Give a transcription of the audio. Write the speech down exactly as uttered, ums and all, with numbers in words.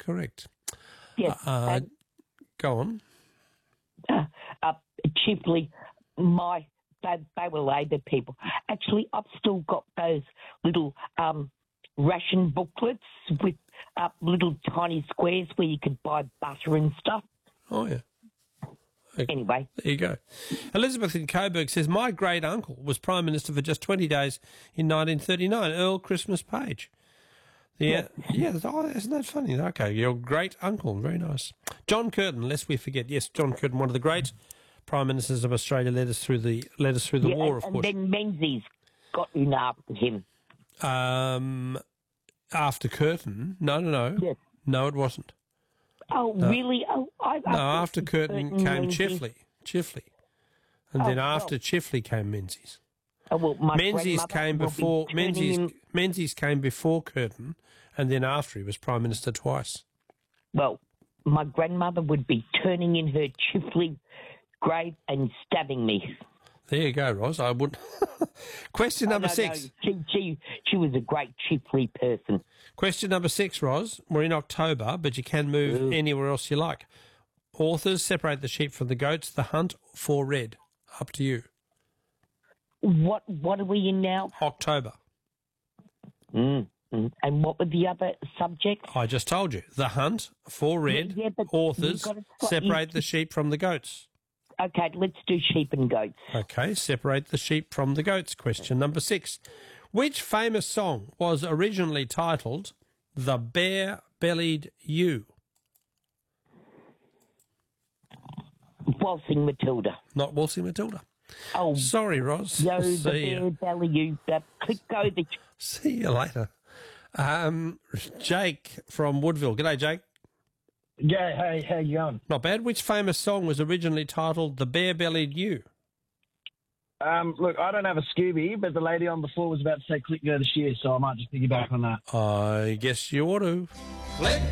correct. Yes. Uh, go on. Uh, uh, chiefly, my they, they were Labor people. Actually, I've still got those little um, ration booklets with uh, little tiny squares where you could buy butter and stuff. Oh, yeah. Okay. Anyway. There you go. Elizabeth in Coburg says, my great-uncle was Prime Minister for just twenty days in nineteen thirty-nine, Earl Christmas Page. Yeah, yeah. Oh, isn't that funny? Okay, your great-uncle. Very nice. John Curtin, lest we forget. Yes, John Curtin, one of the great Prime Ministers of Australia, led us through the, led us through the yeah, war, and, of course. And then Menzies got in after him. Um, after Curtin? No, no, no. Yes. No, it wasn't. Oh, Uh, really? Oh, I, I no, after Curtin Curtin, came Menzies. Chifley. Chifley. And Oh, then well. after Chifley came Menzies. Oh, well, my Menzies grandmother came will be before turning Menzies. in- Menzies came before Curtin, and then after he was Prime Minister twice. Well, my grandmother would be turning in her Chifley grave and stabbing me. There you go, Ros. I would. Question Oh, number no, six. No. She, she, she was a great Chifley person. Question number six, Ros. We're in October, but you can move Ooh. anywhere else you like. Authors separate the sheep from the goats. The Hunt for Red. Up to you. What What are we in now? October. Mm. mm. And what were the other subjects? I just told you. The Hunt for Red. Yeah, yeah, but Authors you've got to- separate you- the sheep from the goats. Okay, let's do sheep and goats. Okay, separate the sheep from the goats. Question number six. Which famous song was originally titled The Bare-Bellied Ewe? Waltzing Matilda. Not Waltzing Matilda. Oh, Sorry, Ros. yo, the See bear you. belly, you. Uh, click go the. See you later. Um, Jake from Woodville. G'day, Jake. Yeah, hey, how you going? Not bad. Which famous song was originally titled The Bare-Bellied Ewe? Um, look, I don't have a Scooby, but the lady on before was about to say click go this year, so I might just piggyback on that. I guess you ought to.